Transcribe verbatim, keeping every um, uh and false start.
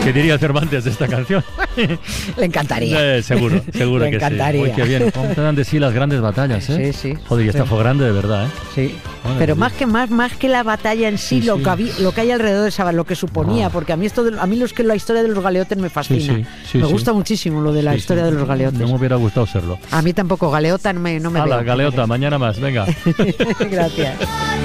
¿Qué diría Cervantes de esta canción? Le encantaría. Eh, seguro, seguro Le que encantaría. sí. Uy, qué bien. ¿Cómo te dan de sí las grandes batallas, eh? Sí, sí. Joder, y esta Sí. fue grande de verdad, ¿eh? Sí. Madre Pero mía. más que más, más que la batalla en sí, Sí, lo sí. que había, lo que hay alrededor de esa, lo que suponía, Ah. porque a mí esto, de- a mí los que la historia de los galeotes me fascina. Sí, sí, sí, me sí. gusta muchísimo lo de la Sí, historia sí. de los galeotes. No me hubiera gustado serlo. A mí tampoco, galeota no me, no me Hala, veo. galeota, mañana más, venga. Gracias.